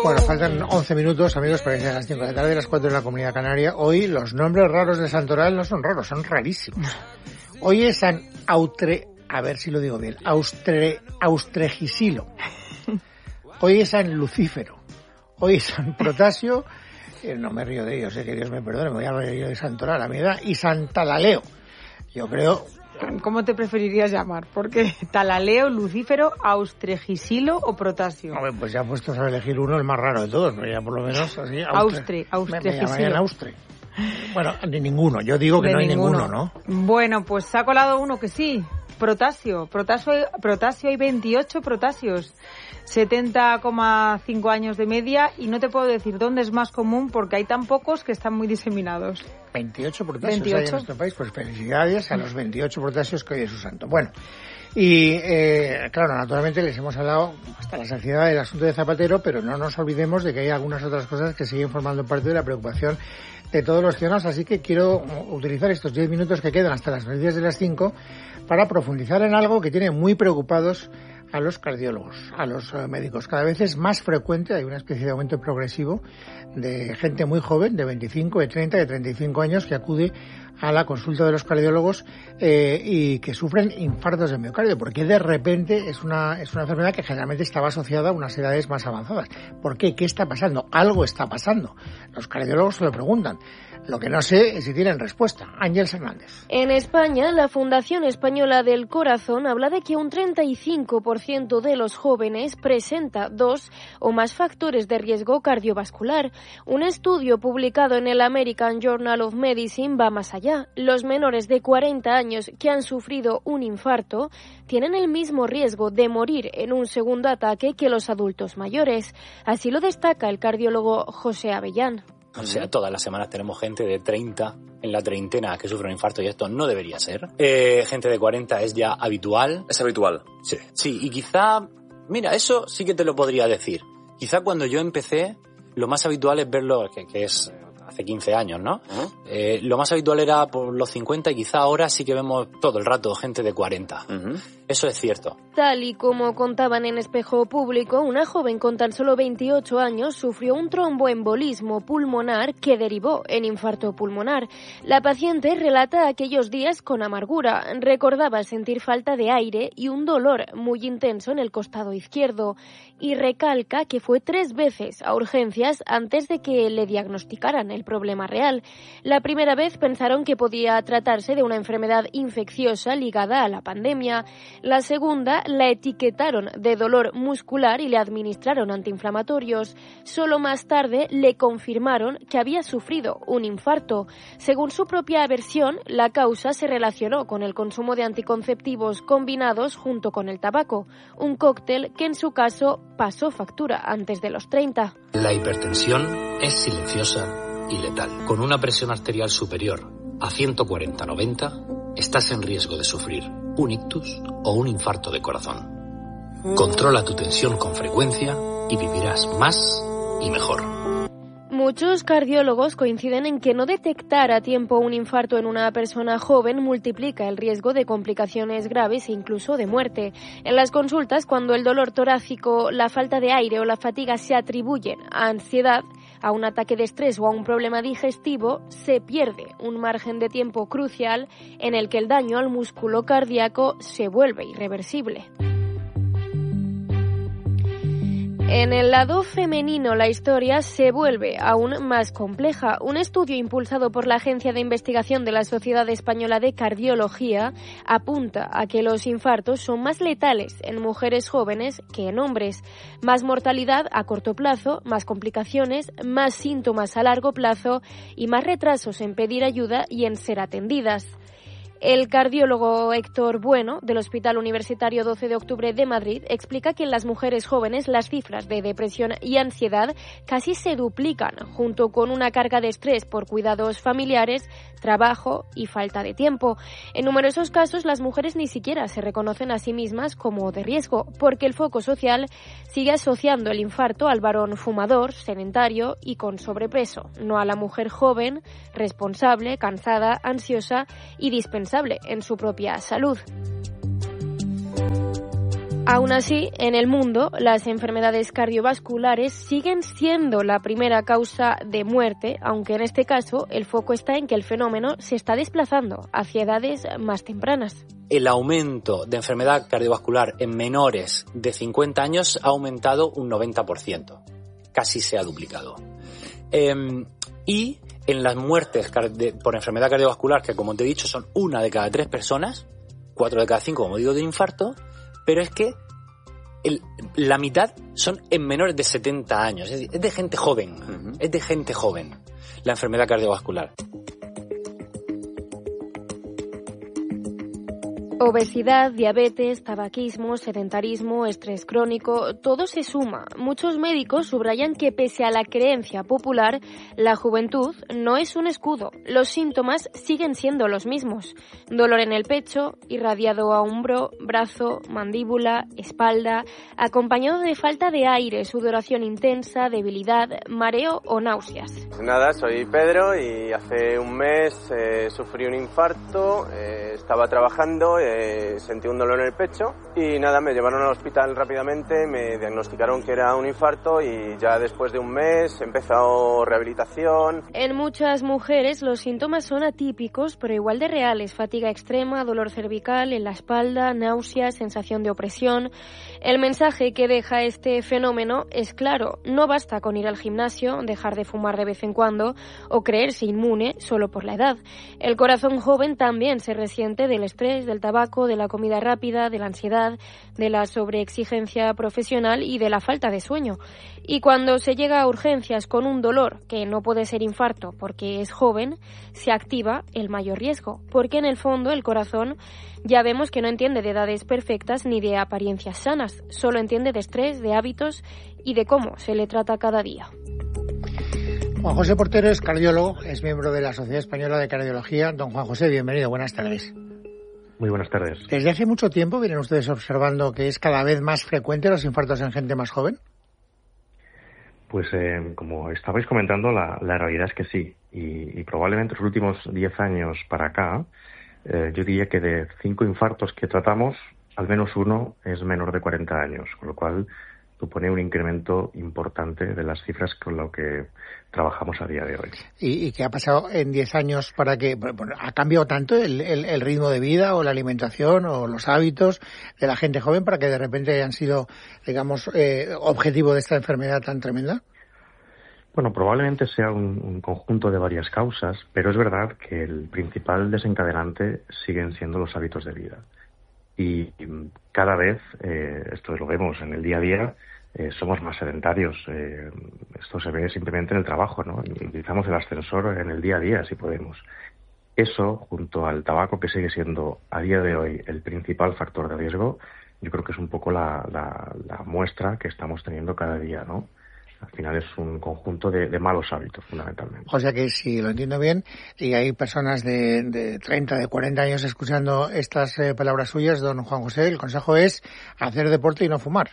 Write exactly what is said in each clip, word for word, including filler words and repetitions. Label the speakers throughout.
Speaker 1: Bueno, faltan once minutos, amigos, para que sean las cinco de la tarde, las cuatro de la Comunidad Canaria. Hoy los nombres raros de Santoral no son raros, son rarísimos. Hoy es San Autre... A ver si lo digo bien. Austre... Austregisilo. Hoy es San Lucífero. Hoy es San Protasio. Eh, no me río de ellos, sé que Dios me perdone, me voy a reír de Santoral a mi edad. Y San Talaleo. Yo creo...
Speaker 2: ¿Cómo te preferirías llamar? Porque Talaleo, Lucífero, Austregisilo o Protasio.
Speaker 1: Hombre, pues ya puestos a elegir uno, el más raro de todos, pero ya por lo menos así...
Speaker 2: Austre, Austregisilo.
Speaker 1: Me, me llamarían Austre. Bueno, ni ninguno, yo digo que de no hay ninguno. ninguno, ¿no?
Speaker 2: Bueno, pues se ha colado uno que sí, Protasio. Protasio, Protasio hay veintiocho Protasios, setenta coma cinco años de media, y no te puedo decir dónde es más común porque hay tan pocos que están muy diseminados.
Speaker 1: veintiocho Protasios
Speaker 2: veintiocho
Speaker 1: hay en nuestro país, pues felicidades a los veintiocho Protasios que hoy es su santo. Bueno, y eh, claro, naturalmente les hemos hablado hasta la saciedad del asunto de Zapatero, pero no nos olvidemos de que hay algunas otras cosas que siguen formando parte de la preocupación de todos los ciudadanos, así que quiero utilizar estos diez minutos que quedan hasta las noticias de las cinco para profundizar en algo que tiene muy preocupados a los cardiólogos, a los uh, médicos. Cada vez es más frecuente, hay una especie de aumento progresivo de gente muy joven, de veinticinco, de treinta, de treinta y cinco años, que acude a la consulta de los cardiólogos eh, y que sufren infartos de miocardio, porque de repente es una es una enfermedad que generalmente estaba asociada a unas edades más avanzadas. ¿Por qué? ¿Qué está pasando? Algo está pasando. Los cardiólogos se lo preguntan. Lo que no sé es si tienen respuesta. Ángeles Hernández.
Speaker 3: En España, la Fundación Española del Corazón habla de que un treinta y cinco por ciento de los jóvenes presenta dos o más factores de riesgo cardiovascular. Un estudio publicado en el American Journal of Medicine va más allá. Los menores de cuarenta años que han sufrido un infarto tienen el mismo riesgo de morir en un segundo ataque que los adultos mayores. Así lo destaca el cardiólogo José Avellán.
Speaker 4: O sea, todas las semanas tenemos gente de treinta en la treintena que sufre un infarto y esto no debería ser. Eh, gente de cuarenta es ya habitual.
Speaker 5: ¿Es habitual?
Speaker 4: Sí. Sí, y quizá, mira, eso sí que te lo podría decir. Quizá cuando yo empecé, lo más habitual es verlo, que, que es hace quince años, ¿no? Uh-huh. Eh, lo más habitual era por los cincuenta y quizá ahora sí que vemos todo el rato gente de cuarenta. Uh-huh. Eso es cierto.
Speaker 3: Tal y como contaban en Espejo Público, una joven con tan solo veintiocho años sufrió un tromboembolismo pulmonar que derivó en infarto pulmonar. La paciente relata aquellos días con amargura. Recordaba sentir falta de aire y un dolor muy intenso en el costado izquierdo. Y recalca que fue tres veces a urgencias antes de que le diagnosticaran el problema real. La primera vez pensaron que podía tratarse de una enfermedad infecciosa ligada a la pandemia. La segunda la etiquetaron de dolor muscular y le administraron antiinflamatorios. Solo más tarde le confirmaron que había sufrido un infarto. Según su propia versión, la causa se relacionó con el consumo de anticonceptivos combinados junto con el tabaco, un cóctel que en su caso pasó factura antes de los treinta.
Speaker 6: La hipertensión es silenciosa y letal. Con una presión arterial superior a ciento cuarenta sobre noventa, estás en riesgo de sufrir un ictus o un infarto de corazón. Controla tu tensión con frecuencia y vivirás más y mejor.
Speaker 3: Muchos cardiólogos coinciden en que no detectar a tiempo un infarto en una persona joven multiplica el riesgo de complicaciones graves e incluso de muerte. En las consultas, cuando el dolor torácico, la falta de aire o la fatiga se atribuyen a ansiedad, a un ataque de estrés o a un problema digestivo, se pierde un margen de tiempo crucial en el que el daño al músculo cardíaco se vuelve irreversible. En el lado femenino, la historia se vuelve aún más compleja. Un estudio impulsado por la Agencia de Investigación de la Sociedad Española de Cardiología apunta a que los infartos son más letales en mujeres jóvenes que en hombres. Más mortalidad a corto plazo, más complicaciones, más síntomas a largo plazo y más retrasos en pedir ayuda y en ser atendidas. El cardiólogo Héctor Bueno, del Hospital Universitario doce de octubre de Madrid, explica que en las mujeres jóvenes las cifras de depresión y ansiedad casi se duplican, junto con una carga de estrés por cuidados familiares, trabajo y falta de tiempo. En numerosos casos, las mujeres ni siquiera se reconocen a sí mismas como de riesgo, porque el foco social sigue asociando el infarto al varón fumador, sedentario y con sobrepeso, no a la mujer joven, responsable, cansada, ansiosa y dispensable en su propia salud. Aún así, en el mundo, las enfermedades cardiovasculares siguen siendo la primera causa de muerte, aunque en este caso el foco está en que el fenómeno se está desplazando hacia edades más tempranas.
Speaker 4: El aumento de enfermedad cardiovascular en menores de cincuenta años ha aumentado un noventa por ciento. Casi se ha duplicado. Eh, y en las muertes por enfermedad cardiovascular, que como te he dicho son una de cada tres personas, cuatro de cada cinco, como digo, de infarto, pero es que el, la mitad son en menores de setenta años. Es, es de gente joven, uh-huh. es de gente joven la enfermedad cardiovascular.
Speaker 3: Obesidad, diabetes, tabaquismo, sedentarismo, estrés crónico, todo se suma. Muchos médicos subrayan que pese a la creencia popular, la juventud no es un escudo. Los síntomas siguen siendo los mismos. Dolor en el pecho, irradiado a hombro, brazo, mandíbula, espalda, acompañado de falta de aire, sudoración intensa, debilidad, mareo o náuseas.
Speaker 5: Nada, soy Pedro y hace un mes eh, sufrí un infarto, eh, estaba trabajando, eh, sentí un dolor en el pecho y nada, me llevaron al hospital rápidamente, me diagnosticaron que era un infarto y ya después de un mes he empezado rehabilitación.
Speaker 3: En muchas mujeres los síntomas son atípicos pero igual de reales: fatiga extrema, dolor cervical en la espalda, náuseas, sensación de opresión. El mensaje que deja este fenómeno es claro: no basta con ir al gimnasio, dejar de fumar de vez en cuando o creerse inmune solo por la edad. El corazón joven también se resiente del estrés, del tabaco, de la comida rápida, de la ansiedad, de la sobreexigencia profesional y de la falta de sueño. Y cuando se llega a urgencias con un dolor que no puede ser infarto porque es joven, se activa el mayor riesgo, porque en el fondo el corazón ya vemos que no entiende de edades perfectas ni de apariencias sanas, solo entiende de estrés, de hábitos y de cómo se le trata cada día.
Speaker 1: Juan José Portero es cardiólogo, es miembro de la Sociedad Española de Cardiología. Don Juan José, bienvenido, buenas tardes.
Speaker 7: Muy buenas tardes.
Speaker 1: ¿Desde hace mucho tiempo vienen ustedes observando que es cada vez más frecuente los infartos en gente más joven?
Speaker 7: Pues eh, como estabais comentando, la, la realidad es que sí. Y, y probablemente los últimos diez años para acá, eh, yo diría que de cinco infartos que tratamos, al menos uno es menor de cuarenta años, con lo cual supone un incremento importante de las cifras con lo que trabajamos a día de hoy.
Speaker 1: ¿Y, y qué ha pasado en diez años para que bueno, ha cambiado tanto el, el, el ritmo de vida o la alimentación o los hábitos de la gente joven para que de repente hayan sido, digamos, eh, objetivo de esta enfermedad tan tremenda?
Speaker 7: Bueno, probablemente sea un, un conjunto de varias causas, pero es verdad que el principal desencadenante siguen siendo los hábitos de vida. Y cada vez, eh, esto lo vemos en el día a día, eh, somos más sedentarios. Eh, esto se ve simplemente en el trabajo, ¿no? Utilizamos el ascensor en el día a día, si podemos. Eso, junto al tabaco, que sigue siendo a día de hoy el principal factor de riesgo, yo creo que es un poco la, la, la muestra que estamos teniendo cada día, ¿no? Al final es un conjunto de, de malos hábitos, fundamentalmente.
Speaker 1: O sea que, si lo entiendo bien, y hay personas de, de treinta, de cuarenta años escuchando estas eh, palabras suyas, don Juan José, el consejo es hacer deporte y no fumar.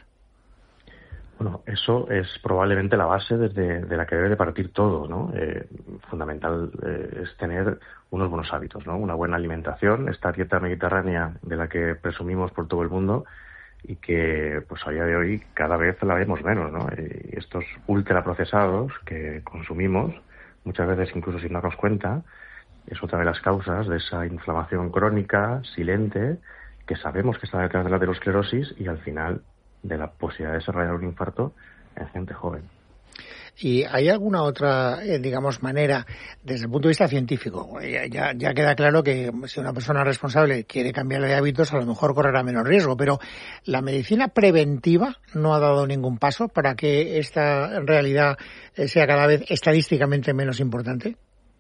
Speaker 7: Bueno, eso es probablemente la base desde de la que debe de partir todo, ¿no? Eh, fundamental eh, es tener unos buenos hábitos, ¿no? Una buena alimentación, esta dieta mediterránea de la que presumimos por todo el mundo, y que pues a día de hoy cada vez la vemos menos, ¿no? Y estos ultraprocesados que consumimos, muchas veces incluso sin darnos cuenta, es otra de las causas de esa inflamación crónica, silente, que sabemos que está detrás de la aterosclerosis y al final de la posibilidad de desarrollar un infarto en gente joven.
Speaker 1: ¿Y hay alguna otra, eh, digamos, manera, desde el punto de vista científico? Ya, ya queda claro que si una persona responsable quiere cambiar de hábitos, a lo mejor correrá menos riesgo, pero ¿la medicina preventiva no ha dado ningún paso para que esta realidad sea cada vez estadísticamente menos importante?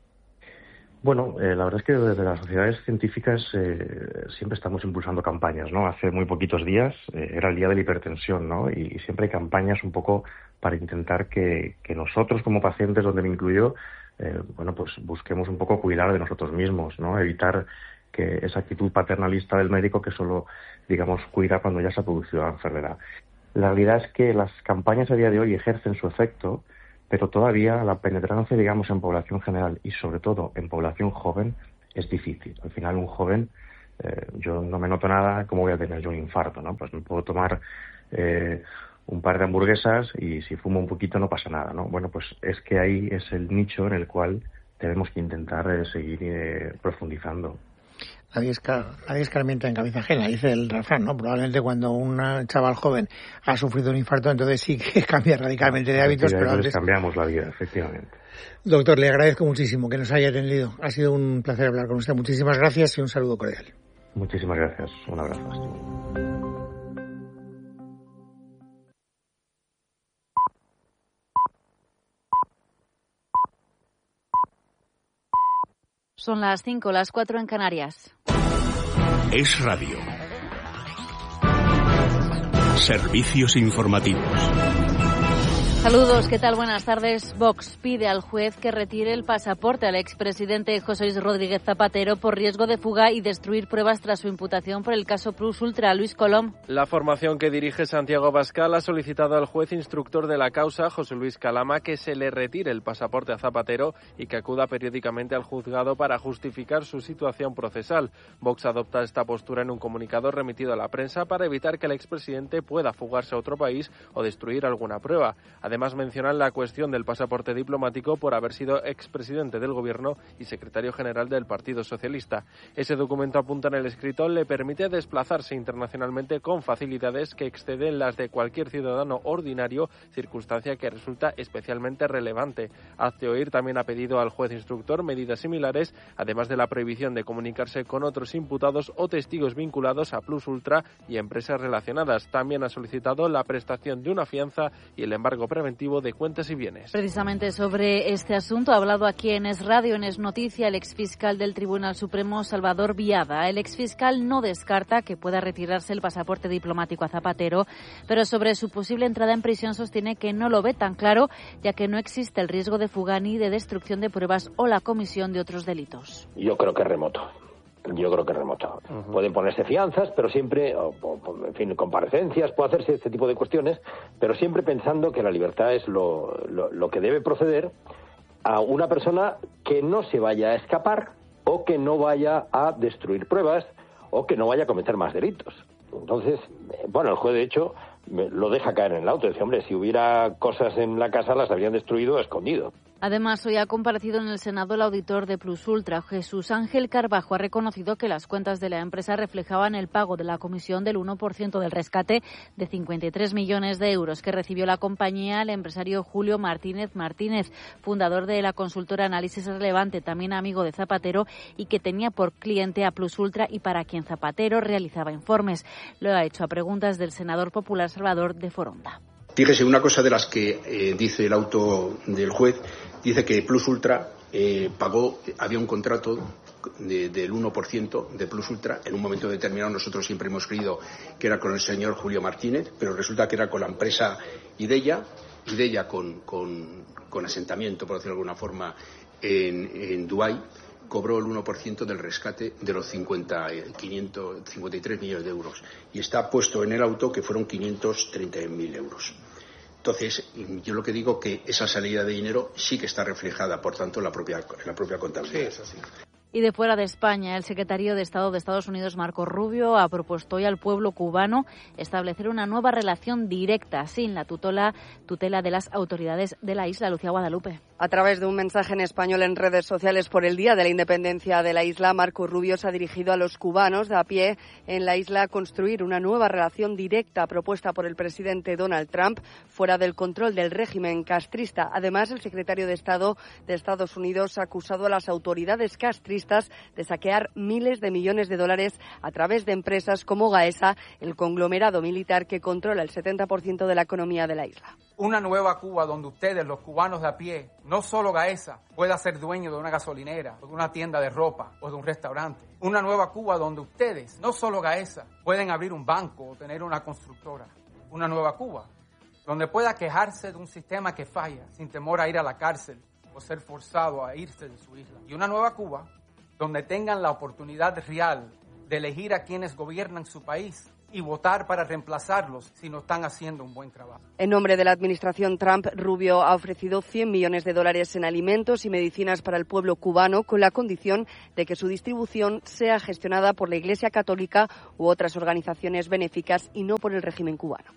Speaker 7: Bueno, eh, la verdad es que desde las sociedades científicas eh, siempre estamos impulsando campañas, ¿no? Hace muy poquitos días eh, era el día de la hipertensión, ¿no? Y, y siempre hay campañas un poco para intentar que, que nosotros como pacientes, donde me incluyo, eh, bueno, pues busquemos un poco cuidar de nosotros mismos, ¿no? Evitar que esa actitud paternalista del médico que solo, digamos, cuida cuando ya se ha producido la enfermedad. La realidad es que las campañas a día de hoy ejercen su efecto, pero todavía la penetrancia, digamos, en población general y sobre todo en población joven es difícil. Al final un joven Eh, yo no me noto nada, ¿cómo voy a tener yo un infarto, no? Pues me puedo tomar eh, un par de hamburguesas y si fumo un poquito no pasa nada, ¿no? Bueno, pues es que ahí es el nicho en el cual tenemos que intentar eh, seguir eh, profundizando.
Speaker 1: Nadie, escar, nadie escarmienta en cabeza ajena, dice el refrán, ¿no? Probablemente cuando un chaval joven ha sufrido un infarto, entonces sí que cambia radicalmente de hábitos, pero antes
Speaker 7: cambiamos la vida, efectivamente.
Speaker 1: Doctor, le agradezco muchísimo que nos haya atendido. Ha sido un placer hablar con usted. Muchísimas gracias y un saludo cordial.
Speaker 7: Muchísimas gracias. Un abrazo.
Speaker 8: Son las cinco, las cuatro en Canarias.
Speaker 9: Es Radio. Servicios informativos.
Speaker 8: Saludos, ¿qué tal? Buenas tardes. Vox pide al juez que retire el pasaporte al expresidente José Luis Rodríguez Zapatero por riesgo de fuga y destruir pruebas tras su imputación por el caso Plus Ultra. Luis Colom.
Speaker 10: La formación que dirige Santiago Abascal ha solicitado al juez instructor de la causa, José Luis Calama, que se le retire el pasaporte a Zapatero y que acuda periódicamente al juzgado para justificar su situación procesal. Vox adopta esta postura en un comunicado remitido a la prensa para evitar que el expresidente pueda fugarse a otro país o destruir alguna prueba. Además, mencionan la cuestión del pasaporte diplomático por haber sido expresidente del Gobierno y secretario general del Partido Socialista. Ese documento, apunta en el escrito, le permite desplazarse internacionalmente con facilidades que exceden las de cualquier ciudadano ordinario, circunstancia que resulta especialmente relevante. Hazte Oír también ha pedido al juez instructor medidas similares, además de la prohibición de comunicarse con otros imputados o testigos vinculados a Plus Ultra y empresas relacionadas. También ha solicitado la prestación de una fianza y el embargo preventivo de cuentas y bienes.
Speaker 8: Precisamente sobre este asunto ha hablado aquí en Es Radio, en Es Noticia, el exfiscal del Tribunal Supremo, Salvador Biada. El exfiscal no descarta que pueda retirarse el pasaporte diplomático a Zapatero, pero sobre su posible entrada en prisión sostiene que no lo ve tan claro, ya que no existe el riesgo de fuga ni de destrucción de pruebas o la comisión de otros delitos.
Speaker 11: Yo creo que es remoto. Yo creo que es remoto. Uh-huh. Pueden ponerse fianzas, pero siempre, o, o, en fin, comparecencias, puede hacerse este tipo de cuestiones, pero siempre pensando que la libertad es lo, lo, lo que debe proceder a una persona que no se vaya a escapar o que no vaya a destruir pruebas o que no vaya a cometer más delitos. Entonces, bueno, el juez, de hecho, lo deja caer en el auto. Dice, hombre, si hubiera cosas en la casa las habrían destruido o escondido.
Speaker 8: Además, hoy ha comparecido en el Senado el auditor de Plus Ultra. Jesús Ángel Carbajo ha reconocido que las cuentas de la empresa reflejaban el pago de la comisión del uno por ciento del rescate de cincuenta y tres millones de euros que recibió la compañía al empresario Julio Martínez Martínez, fundador de la consultora Análisis Relevante, también amigo de Zapatero, y que tenía por cliente a Plus Ultra y para quien Zapatero realizaba informes. Lo ha hecho a preguntas del senador popular Salvador de Foronda.
Speaker 12: Fíjese, una cosa de las que eh, dice el auto del juez, dice que Plus Ultra eh, pagó, había un contrato de, del uno por ciento de Plus Ultra. En un momento determinado nosotros siempre hemos creído que era con el señor Julio Martínez, pero resulta que era con la empresa Ideya, Ideya con, con, con asentamiento, por decirlo de alguna forma, en, en Dubái. Cobró el uno por ciento del rescate de los cincuenta, quinientos cincuenta y tres millones de euros. Y está puesto en el auto que fueron quinientos treinta mil euros. Entonces, yo lo que digo que esa salida de dinero sí que está reflejada, por tanto, en la propia, en la propia contabilidad. Sí, eso sí.
Speaker 8: Y de fuera de España, el secretario de Estado de Estados Unidos, Marco Rubio, ha propuesto hoy al pueblo cubano establecer una nueva relación directa, sin la tutela, tutela de las autoridades de la isla. Lucía Guadalupe.
Speaker 13: A través de un mensaje en español en redes sociales por el Día de la Independencia de la isla, Marco Rubio se ha dirigido a los cubanos de a pie en la isla a construir una nueva relación directa propuesta por el presidente Donald Trump fuera del control del régimen castrista. Además, el secretario de Estado de Estados Unidos ha acusado a las autoridades castristas de saquear miles de millones de dólares a través de empresas como Gaesa, el conglomerado militar que controla el setenta por ciento de la economía de la isla.
Speaker 14: Una nueva Cuba donde ustedes, los cubanos de a pie, no solo Gaesa, pueda ser dueño de una gasolinera, o de una tienda de ropa o de un restaurante. Una nueva Cuba donde ustedes, no solo Gaesa, pueden abrir un banco o tener una constructora. Una nueva Cuba donde pueda quejarse de un sistema que falla sin temor a ir a la cárcel o ser forzado a irse de su isla. Y una nueva Cuba donde tengan la oportunidad real de elegir a quienes gobiernan su país y votar para reemplazarlos si no están haciendo un buen trabajo.
Speaker 13: En nombre de la administración Trump, Rubio ha ofrecido cien millones de dólares en alimentos y medicinas para el pueblo cubano con la condición de que su distribución sea gestionada por la Iglesia Católica u otras organizaciones benéficas y no por el régimen cubano.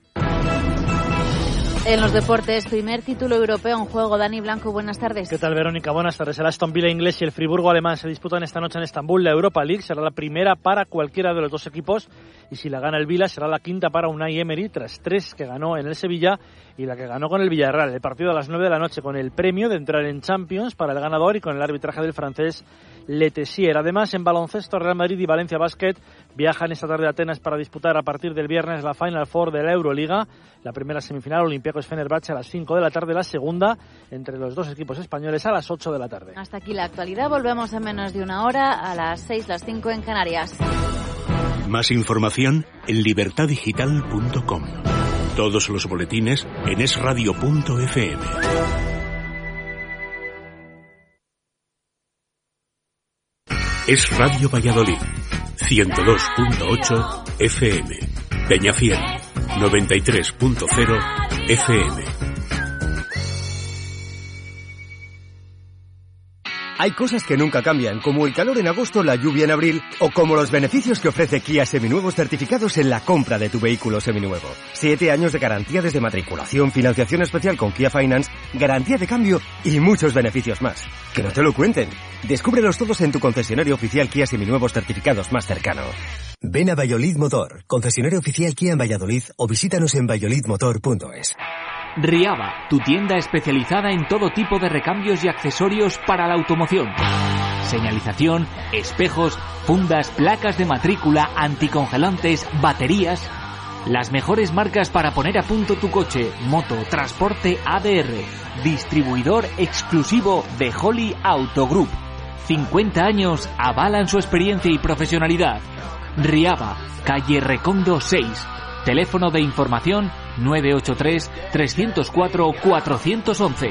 Speaker 8: En los deportes, primer título europeo en juego. Dani Blanco, buenas tardes.
Speaker 15: ¿Qué tal, Verónica? Buenas tardes. El Aston Villa inglés y el Friburgo alemán se disputan esta noche en Estambul. La Europa League será la primera para cualquiera de los dos equipos y si la gana el Villa será la quinta para Unai Emery tras tres que ganó en el Sevilla y la que ganó con el Villarreal. El partido a las nueve de la noche con el premio de entrar en Champions para el ganador y con el arbitraje del francés Le Tessier. Además, en baloncesto, Real Madrid y Valencia Basket viajan esta tarde a Atenas para disputar a partir del viernes la Final Four de la Euroliga. La primera semifinal, Olympiacos Fenerbahce a las cinco de la tarde, la segunda entre los dos equipos españoles a las ocho de la tarde.
Speaker 8: Hasta aquí la actualidad, volvemos en menos de una hora a las seis, las cinco en Canarias.
Speaker 9: Más información en libertad digital punto com. Todos los boletines en es radio punto efe eme. Es Radio Valladolid, ciento dos punto ocho efe eme. Peñafiel, noventa y tres punto cero efe eme.
Speaker 16: Hay cosas que nunca cambian, como el calor en agosto, la lluvia en abril, o como los beneficios que ofrece Kia Seminuevos certificados en la compra de tu vehículo seminuevo. Siete años de garantía desde matriculación, financiación especial con Kia Finance, garantía de cambio y muchos beneficios más. Que no te lo cuenten. Descúbrelos todos en tu concesionario oficial Kia Seminuevos certificados más cercano.
Speaker 17: Ven a Valladolid Motor, concesionario oficial Kia en Valladolid, o visítanos en valladolid motor punto es.
Speaker 18: Riaba, tu tienda especializada en todo tipo de recambios y accesorios para la automoción. Señalización, espejos, fundas, placas de matrícula, anticongelantes, baterías. Las mejores marcas para poner a punto tu coche, moto, transporte A D R. Distribuidor exclusivo de Holly Auto Group. cincuenta años avalan su experiencia y profesionalidad. Riaba, calle Recondo seis. Teléfono de información nueve ocho tres, tres cero cuatro, cuatro uno uno.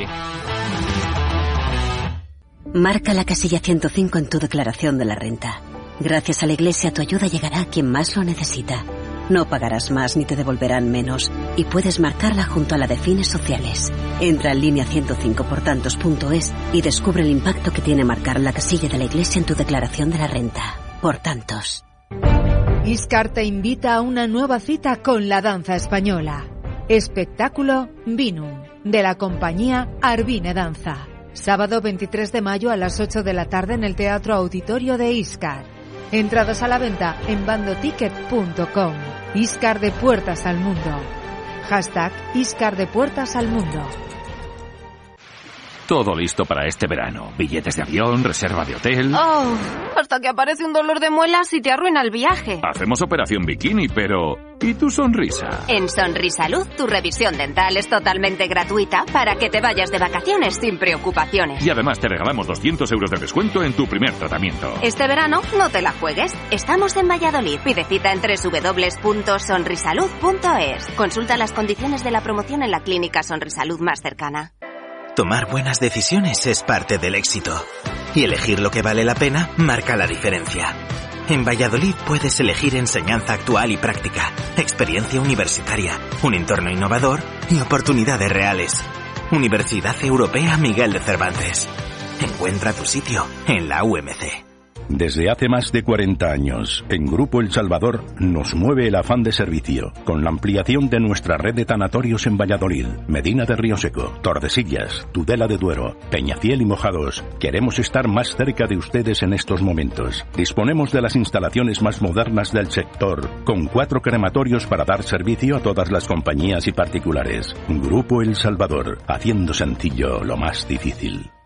Speaker 19: Marca la casilla ciento cinco en tu declaración de la renta. Gracias a la Iglesia tu ayuda llegará a quien más lo necesita. No pagarás más ni te devolverán menos y puedes marcarla junto a la de fines sociales. Entra en línea ciento cinco por tantos punto es y descubre el impacto que tiene marcar la casilla de la Iglesia en tu declaración de la renta. Por tantos.
Speaker 20: Iscar te invita a una nueva cita con la danza española. Espectáculo Vinum, de la compañía Arvine Danza. Sábado veintitrés de mayo a las ocho de la tarde en el Teatro Auditorio de Iscar. Entradas a la venta en bandoticket punto com. Iscar de puertas al mundo. Hashtag Iscar de puertas al mundo.
Speaker 21: Todo listo para este verano. Billetes de avión, reserva de hotel...
Speaker 22: Oh, hasta que aparece un dolor de muelas y te arruina el viaje.
Speaker 21: Hacemos operación bikini, pero... ¿y tu sonrisa?
Speaker 22: En Sonrisalud, tu revisión dental es totalmente gratuita para que te vayas de vacaciones sin preocupaciones.
Speaker 21: Y además te regalamos doscientos euros de descuento en tu primer tratamiento.
Speaker 22: Este verano no te la juegues. Estamos en Valladolid. Pide cita en doble u doble u doble u punto sonrisalud punto es. Consulta las condiciones de la promoción en la clínica Sonrisalud más cercana.
Speaker 23: Tomar buenas decisiones es parte del éxito. Y elegir lo que vale la pena marca la diferencia. En Valladolid puedes elegir enseñanza actual y práctica, experiencia universitaria, un entorno innovador y oportunidades reales. Universidad Europea Miguel de Cervantes. Encuentra tu sitio en la U M C.
Speaker 24: Desde hace más de cuarenta años, en Grupo El Salvador nos mueve el afán de servicio, con la ampliación de nuestra red de tanatorios en Valladolid, Medina de Rioseco, Tordesillas, Tudela de Duero, Peñafiel y Mojados. Queremos estar más cerca de ustedes en estos momentos. Disponemos de las instalaciones más modernas del sector, con cuatro crematorios para dar servicio a todas las compañías y particulares. Grupo El Salvador, haciendo sencillo lo más difícil.